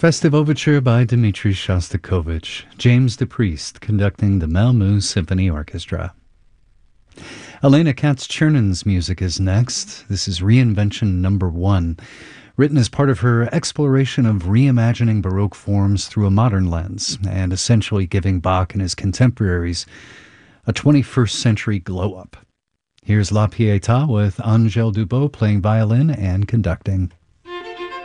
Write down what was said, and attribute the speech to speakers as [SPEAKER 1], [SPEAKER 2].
[SPEAKER 1] Festive Overture by Dmitri Shostakovich, James DePriest conducting the Malmö Symphony Orchestra. Elena Katz-Chernyn's music is next. This is Reinvention Number 1, written as part of her exploration of reimagining Baroque forms through a modern lens and essentially giving Bach and his contemporaries a 21st century glow-up. Here's La Pietà with Angèle Dubos playing violin and conducting.